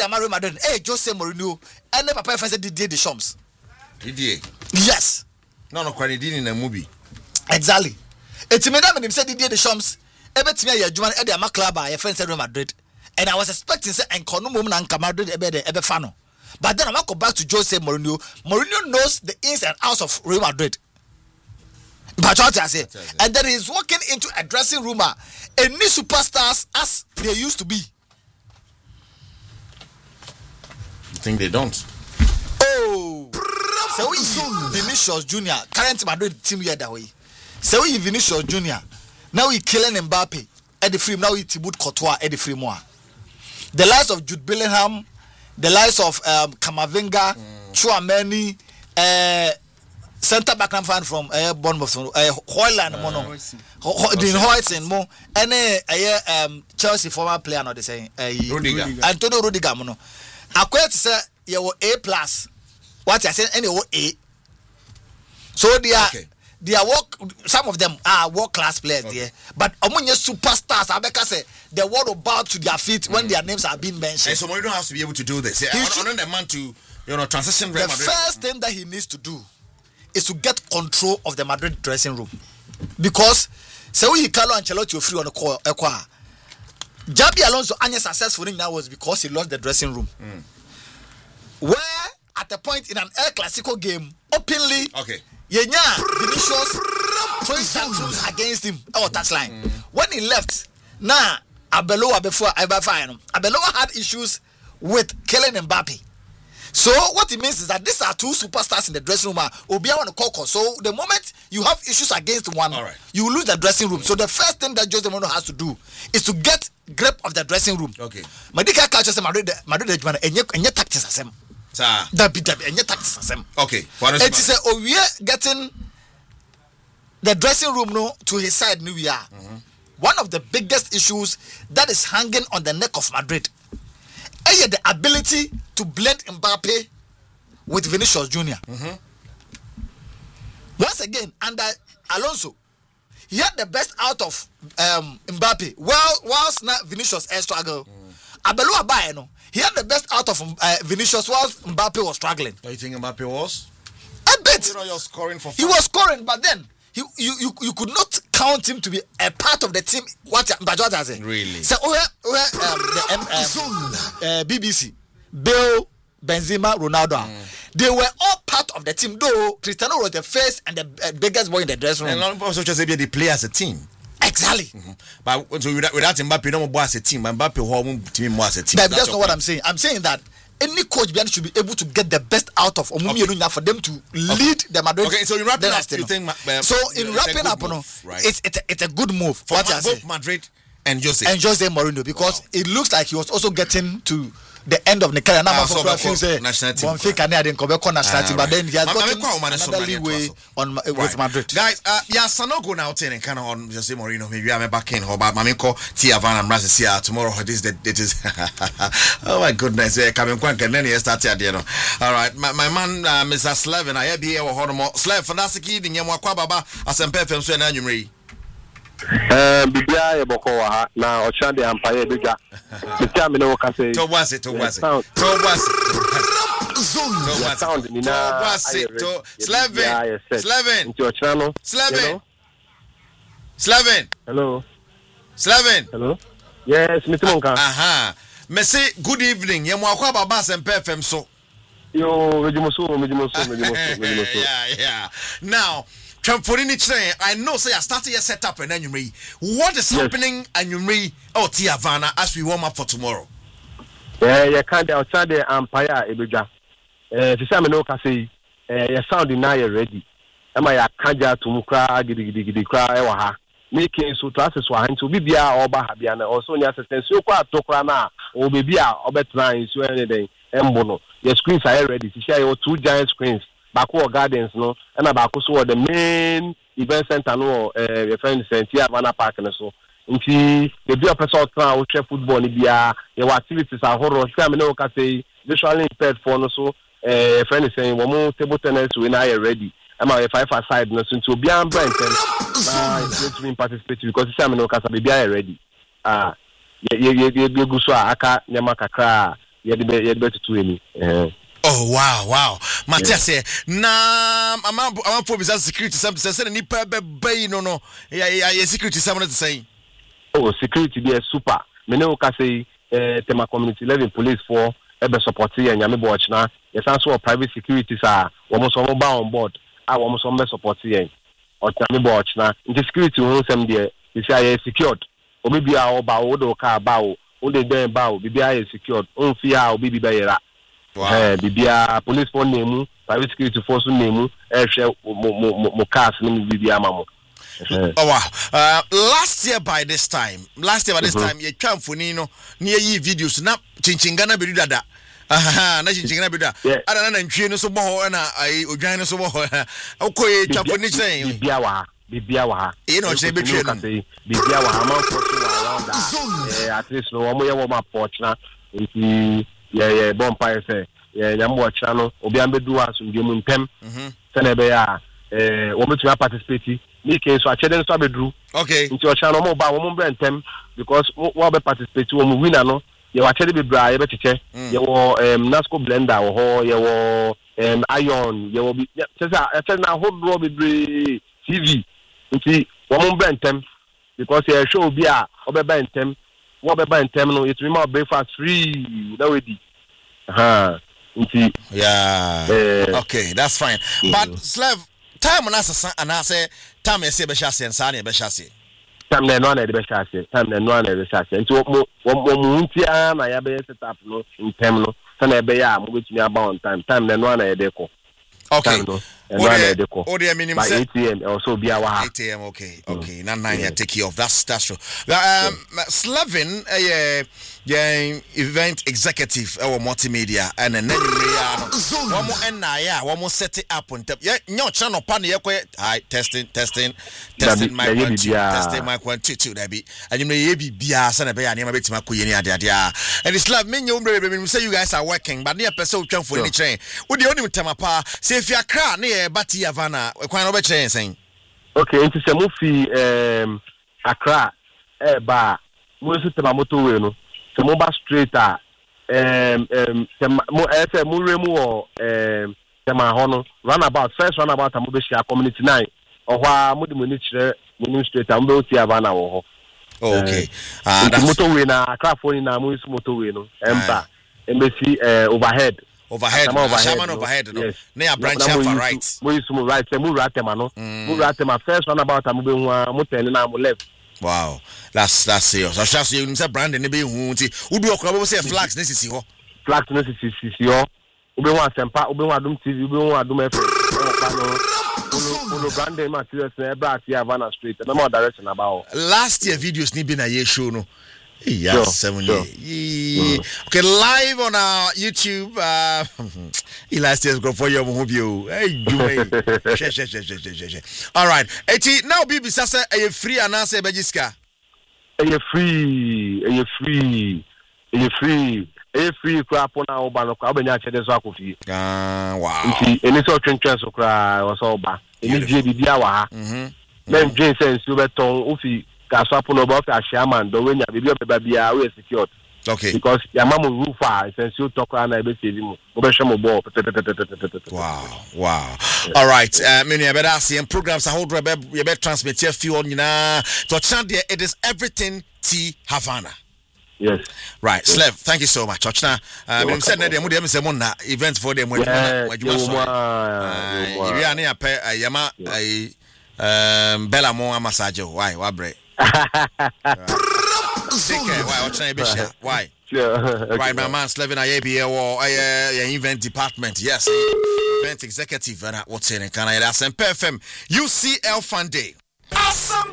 Real Madrid, Jose Mourinho, and the papa said Didier Deschamps. Didier? Yes. No, Quanidini in a movie. Exactly. It's me that said Didier Deschamps, every time you're at the club by your friend Real Madrid. And I was expecting say Nkono Mum and Madrid ebe fano. But then I go back to Jose Mourinho. Mourinho knows the ins and outs of Real Madrid. But what I say, and then he's walking into a dressing room, any superstars as they used to be. You think they don't? Oh, so we Vinicius Junior, current Madrid team here that way. So we Vinicius Junior, now we killing Mbappe at the free. Now we Thibaut Courtois at the free more. The likes of Jude Bellingham, the likes of Camavinga, Chouameni, center back fan from Bournemouth, Højlund, Dean Huijsen, mo, and Chelsea former player, no, they say Antonio Rudiger, mono. I quite say you were A+. What I said, any A. So they are some of them are world class players there, but among your superstars, I say the world will bow to their feet when their names are being mentioned. And so Mourinho has to be able to do this. On the man to transition. The first thing that he needs to do is to get control of the Madrid dressing room, because so he Carlo Ancelotti free on the core. Jabi Alonso Anya successful now was because he lost the dressing room. Where at a point in an El Clasico game, openly, Vinicius throwing tantrums against him or touchline. When he left, Arbeloa before Arbeloa had issues with Kylian Mbappe. So what it means is that these are two superstars in the dressing room. Obia and Coco. So the moment you have issues against one, you lose the dressing room. So the first thing that Jose Mourinho has to do is to get grip of the dressing room. Okay. Madika culture say Madrid enye tactics asem. Sir. Enye tactics asem. Okay. It is we are getting the dressing room to his side new year. One of the biggest issues that is hanging on the neck of Madrid is the ability to blend Mbappe with Vinicius Junior. Once again, under Alonso, he had the best out of Mbappe. Whilst not Vinicius struggle, Arbeloa Bayern, he had the best out of Vinicius whilst Mbappe was struggling. Do you think Mbappe was? A bit. You're scoring for fun. He was scoring, but then you could not count him to be a part of the team. What I say? Really? So the BBC, Bale, Benzema, Ronaldo, they were all part of the team. Though Cristiano was the first and the biggest boy in the dressing room. And also just they play as a team. Exactly. But so without Mbappe, no more as a team. Mbappe home team more as a team. That's not what I'm saying. I'm saying that any coach should be able to get the best out of Omumi for them to lead the Madrid. Okay, so in wrapping up, you think so in wrapping up, right? it's a good move for both Madrid and Jose Mourinho, because it looks like he was also getting to the end of the career. Now for national team, but then he has got another leeway on with Madrid. Guys, Sanogo now turning kind of on Jose Mourinho. Maybe I'm back in Hoba. Mamiko Tia Van and Brazil tomorrow. It is. Oh my goodness! Coming quick and then he started at all right, my man, Mr. Slevin. I be here with Hormo Slev. Fantastic. The Nyamwa Baba. Asempe FM. So na nyumri. Bibia Bokoa na Ochande Empire Biga. Mitamino Kase. Tobwase. Sound Nina. Slevin. Into your channel. Slevin. Hello. Yes, Mr. Monka. Aha. Messy, good evening. Yamwa Baba Asempe FM so. Yo, Mejimuso. Yeah. Now, I know say I started your setup and then you may. What is happening and you may Tia Vanna as we warm up for tomorrow? You can't outside the Empire Ebija. To some no say you sound in now ready. Am I a kaja to Mukra gidi cry or making so classes one to Bibia or Bahabiana or Sonia assistance so quite Tokrana or Bibia or Betlines so anything. Embono. Your screens are ready to share your two giant screens. Baku Gardens no and Baku so the main event center no your friend Tia Vanna Park and so nti the do a person try to check football ni bia your activities are horror say me no ka say visually impaired for no so friend is saying we mo table tennis we now ready am I 5-a-side no so nti obi an brand to participate because say me no ka say bia ready you go so aka nyama kakra yɛde tutu ani Oh wow Matias na ama for business security some say nipa be no ya security some no say oh security dey super me ne o ka say tema community 11 police for ebe support ya nyame bo ochna yes so private security sa wo mo so ba on board wo mo so be support ya ochna bo ochna nti security ho sem dey is ya secured obi bia o ba o do ka ba o de den ba o bibia ya secured on fi a obi bia yera bibia police for name private security force name hwe mo cars ni bibia mamo oh wow last year by this time you twa mfoni no na yi videos na chinchinga na bedu dada na chinchinga na bedu ada na ntwie no so bo ho na ai odwan no so bo ho okoye twa mfoni chen bibia wa ha e no che betwe no bibia wa ha man for around that at least no wo ye wo ma porch na nti yeah bonfire say nyambo achira no obi ambedu asumdie mu ntem se na be ya wo metu participate ni ke so achede so abedru okay nti ochira no mo ba wo mo ntem because wo be participate wo mo winner no ye wa achede be bra ye be cheche ye wo nasco blender wo ho ye wo iron ye wo se sa achede na hodro be bre tv nti wo mo ntem because ye show bi a obeba ntem wo be ntem no it remember breakfast free that we di okay, that's fine. But Slave, time on us and I say, time is a beshasi and Sani beshasi. Time no one beshasi, time no one beshasi. And to Muntia, I have set up no in Temno, Sanabea, which me about time no one a deco. Okay, or the minimum 8 a.m. also be our 8 a.m. Okay, now 9 year take you off. That's true. Slavin, event executive or multimedia and then one more and one more set it up on top. Yeah, no channel pan hi testing my 1 2 testing my 1 2 2 Debbie and you may be bias and a bear near bit my and it's love me you say you guys are working but near person for any train would the only time apart say if you are crying near Bati Havana quite over train saying okay into some movie Accra ba mo su tema moto we no se mo ba straight mo mo remu o tema ho no runabout first runabout mo be share community 9 ohwa mo de mo ni kire mo ni straight am be oti Havana wo ho okay that moto we na Accra phone na mo su moto we no emba embassy overhead Shaman overhead no na branch for right mo use mo right mo ratema no mo ratema first runabout am be hu mo ten na mo left. Wow, that's serious. I shall say you say brand ne be hu nti udu okra say flags ne sisi ho. Flags ne sisi ho. Ube hu asempa, ube hu adum TV, ube hu adum FM. Olo brand ma serious na bra ati Havana Street. Na more direction about. Last year videos ni be na ye show no. Yeah, 7 years. Okay, live on our YouTube. Last year's go for your hobby. Hey, you all right. Eti now Bibi sasa are free and answer Bejiska. Are you free crap on our banner? I'll be not checking so coffee. Wow. And it's all trenches so cry or so bad. And it's JBDA. Then Jane says you better Ufi. Kaswapo no about Ashaman, the way you baby are secured. Okay. Because your mama roof since you talk around I see him. Wow. All right. Many better see programs I hold you better transmit your few on to chant there it is everything T Havana. Yes. Right. Yes. Slev, thank you so much. Ochna. I'm saying that them say mona events for them when you are near Yama Bella Mo Amasajo. Why? Wabre. Why? Right, my man's living at ABA or event department. Yes, event executive. And what's in Canada? That's FM UCL Fun Day. Awesome.